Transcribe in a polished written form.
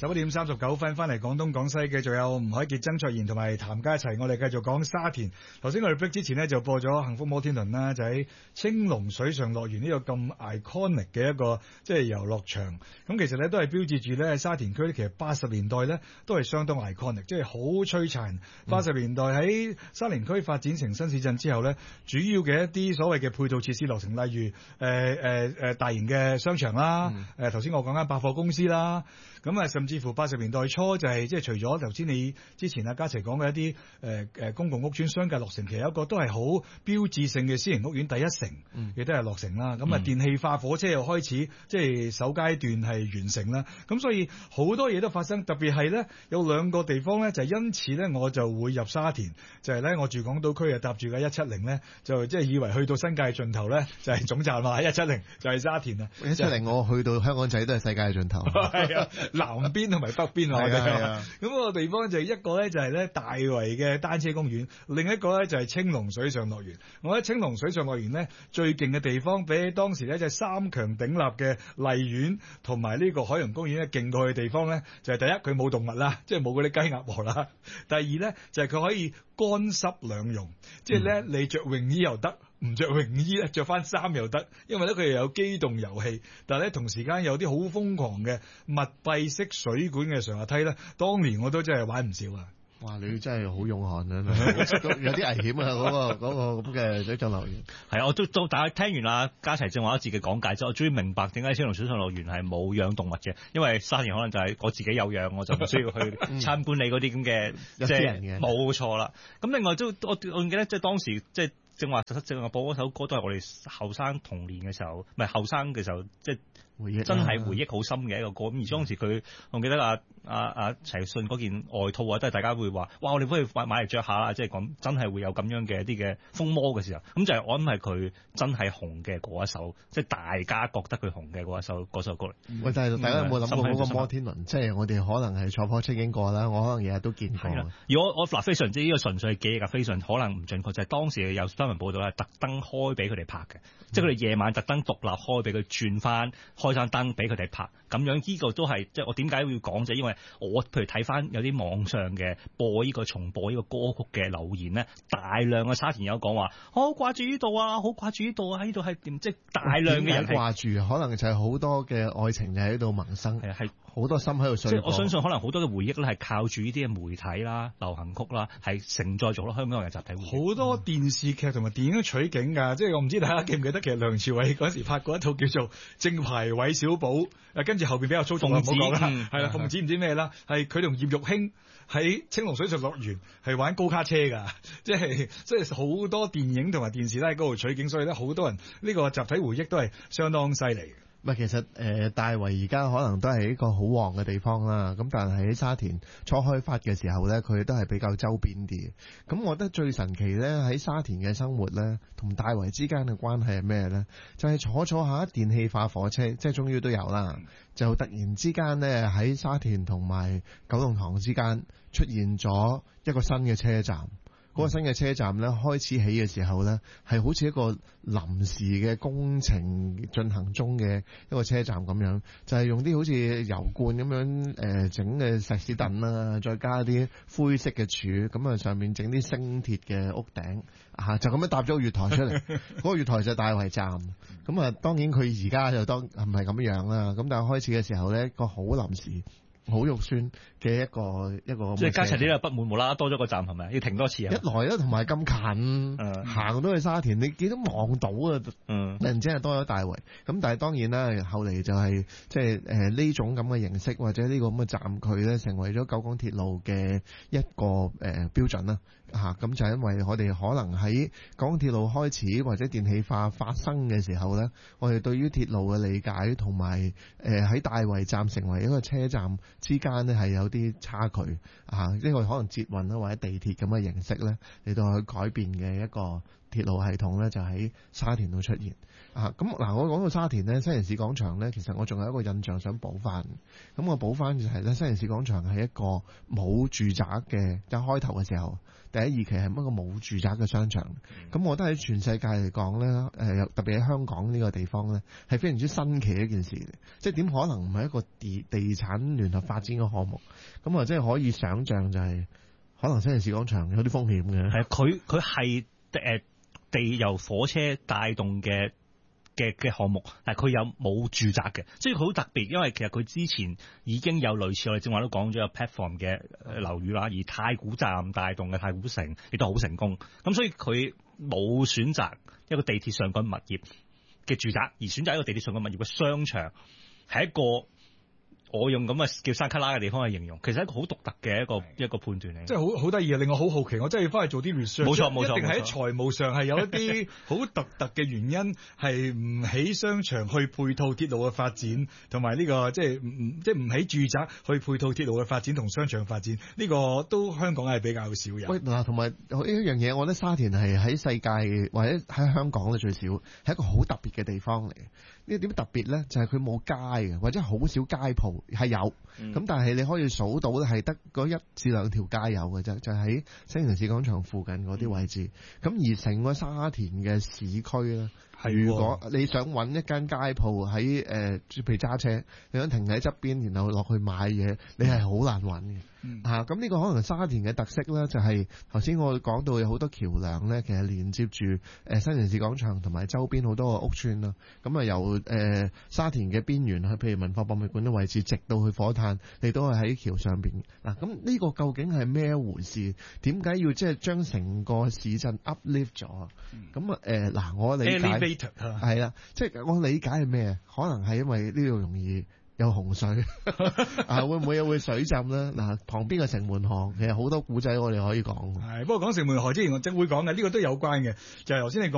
11:39翻嚟廣東廣西，繼續有吳凱傑、曾卓賢同埋譚家齊，我哋繼續講沙田。頭先我哋 break 之前呢，就播咗幸福摩天輪啦，就喺青龍水上樂園呢個咁 iconic 嘅一個即係遊樂場。咁其實咧都係標誌住咧沙田區咧，其實80年代咧都係相當 iconic， 即係好璀璨。80年代喺沙田區發展成新市鎮之後咧，主要嘅一啲所謂嘅配套設施落成，例如大型嘅商場啦，頭先我講緊百貨公司啦。咁啊，甚至乎80年代初就係即係除咗頭先你之前阿嘉齊講嘅一啲公共屋邨相繼落成，其實有一個都係好標誌性嘅私營屋苑第一城，亦都係落成啦。咁啊，電氣化火車又開始即係首階段係完成啦。咁所以好多嘢都發生，特別係咧有兩個地方咧，就因此咧我就會入沙田，就係咧我住港島區啊，搭住架170咧，就即係以為去到新界盡頭咧就係總站嘛，170就係沙田啊。 170我去到香港仔都係世界嘅盡頭。係啊。南邊同埋北邊我哋咁個地方就一個咧就係咧大圍嘅單車公園，另一個咧就係青龍水上樂園。我覺得青龍水上樂園咧最勁嘅地方，比起當時咧就係3強鼎立嘅荔園同埋呢個海洋公園咧勁過去嘅地方咧，就係第一佢冇動物啦，即係冇嗰啲雞鴨鵝啦。第二咧就係佢可以乾濕兩用，即係咧你着泳衣又得。唔着泳衣咧，着翻衫又得，因為咧佢又有機動遊戲，但係咧同時間有啲好瘋狂嘅密閉式水管嘅上下梯咧，當年我都真係玩唔少啊！ 哇！你真係好勇悍啊，有啲危險啊！嗰個咁嘅水上樂園係啊，我都大家聽完啦，家齊正話自己講解之後，我終於明白點解青龍水上樂園係冇養動物嘅，因為沙田可能就係我自己有養，我就唔需要去參觀你嗰啲咁嘅即係冇錯啦。咁另外我記得即係當時即係。正話播嗰首歌都係我哋後生童年嘅時候，唔係後生嘅時候，即係回憶，真係回憶好深嘅一個歌。咁而當時佢，我記得陳奕迅嗰件外套啊，都係大家會話，哇！我哋不如買嚟着下啦，即係講真係會有咁樣嘅一啲嘅風魔嘅時候。咁就係我諗係佢真係紅嘅嗰一首，即係大家覺得佢紅嘅嗰首歌嚟。 喂，但係大家有冇諗過嗰個摩天輪？即係我哋可能係坐火車經過啦，我可能日日都見過。 而我非常之呢個純粹記憶，非常可能唔準確，就係當時有新聞報道係特登開俾佢哋拍嘅，即係佢哋夜晚特登獨立開俾佢轉翻開盞燈俾佢哋拍，咁樣呢個都係即係我點解要講就係因為我譬如睇翻有啲網上嘅重播呢個歌曲嘅留言咧，大量嘅沙田友講話好掛住呢度啊，好掛住呢度啊，呢度係點即係大量嘅人掛住，可能就係好多嘅愛情就喺度萌生，係好多心喺度碎。 即係我相信可能好多嘅回憶咧係靠住呢啲嘅媒體啦、流行曲啦，係承載咗香港人嘅集體回憶。 好多電視劇同埋電影都取景㗎，即係我唔知大家記唔記得，其實梁朝偉嗰時拍過一套叫做《正牌韋小寶》，跟住後邊比較粗俗，唔好講啦，係啦，鳳子唔知咩啦，係佢同葉玉卿喺青龍水上樂園係玩高卡車㗎，即係好多電影同埋電視都喺嗰度取景，所以咧好多人呢個集體回憶都係相當犀利。 其實大圍而家可能都係一個好旺嘅地方啦，咁但係喺沙田初開發嘅時候呢，佢都係比較周邊啲。咁我覺得最神奇呢，喺沙田嘅生活呢，同大圍之間嘅關係係咩呢？就係坐下電氣化火車，即係終於都有啦，就突然之間呢，喺沙田同埋九龍塘之間出現咗一個新嘅車站。嗰個新嘅車站咧開始起嘅時候咧，係好似一個臨時嘅工程進行中嘅一個車站咁樣，就係用啲好似油罐咁樣整嘅石屎凳啦，再加啲灰色嘅柱，咁啊上面整啲星鐵嘅屋頂就咁樣搭咗個月台出嚟。嗰個月台就大圍站。咁啊當然佢而家就當唔係咁樣啦。咁但係開始嘅時候咧，個好臨時。好肉酸嘅一個， 即係加齊啲不滿無啦啦多咗個站係咪？要停多次啊！ 一來咧同埋咁近，行到去沙田，你幾都望到啊！突然之間多咗大圍，咁但係當然啦，後嚟就係即係呢種咁嘅形式或者呢個咁嘅站距咧，成為咗九廣鐵路嘅一個標準啦。咁就係因為我哋可能喺九廣鐵路開始或者電氣化發生嘅時候咧，我哋對於鐵路嘅理解同埋喺大圍站成為一個車站之間呢係有啲差距呢個可能捷運啦或者地鐵咁嘅形式咧嚟到去改變嘅一個鐵路系統咧就喺沙田度出現啊。咁嗱，我講到沙田咧，西營市廣場咧，其實我仲有一個印象想補翻。咁我補翻就係咧，西營市廣場係一個冇住宅嘅，一開頭嘅時候，第一二期係一個冇住宅嘅商場。咁我覺得喺全世界嚟講咧，特別喺香港呢個地方咧，係非常之新奇嘅一件事嚟。即係點可能唔係一個地產聯合發展嘅項目？咁啊，即係可以想像就係、可能西營市廣場有啲風險嘅。 係佢係地由火車帶動嘅項目，但係佢有冇住宅嘅，即係佢好特別，因為其實佢之前已經有類似我哋正話都講咗有 platform 嘅樓宇啦，而太古站帶動嘅太古城亦都好成功，咁所以佢冇選擇一個地鐵上蓋物業嘅住宅，而選擇一個地鐵上蓋物業嘅商場，係一個我用咁嘅叫山卡拉嘅地方去形容，其實係一個好獨特嘅一個判斷嚟。 即係好得意啊！令我好好奇，我真係要翻去做啲 research。冇錯，一定喺財務上係有一啲好獨特嘅原因，係唔起商場去配套鐵路嘅發展，同埋呢個即係唔起住宅去配套鐵路嘅發展同商場發展，呢個都香港係比較少有。 喂嗱，同埋呢一樣嘢，我覺得沙田係喺世界或者喺香港咧最少，係一個好特別嘅地方嚟。呢點特別咧？就係佢冇街嘅，或者好少街鋪係有，咁但係你可以數到咧係得嗰1至2條街有嘅啫，就喺西營市廣場附近嗰啲位置。咁而成個沙田嘅市區咧，如果你想揾一間街鋪喺譬如揸車，你想停喺側邊，然後落去買嘢，你係好難揾嘅。咁呢個可能沙田嘅特色咧，就係頭先我講到有好多橋梁咧，其實連接住西營市廣場同埋周邊好多個屋邨啦。咁啊由沙田嘅邊緣去，譬如文化博物館嘅位置，直到去火炭，你都係喺橋上邊。嗱，咁呢個究竟係咩一回事？點解要即係將成個市鎮 uplift 咗？咁嗱，我理解係啦，即係我理解係咩？可能係因為呢度容易有洪水會唔會有水浸咧？嗱，旁邊嘅城門河其實好多古仔我哋可以講。 係，不過講城門河之前我正會講嘅，呢個都有關嘅，就係頭先你講。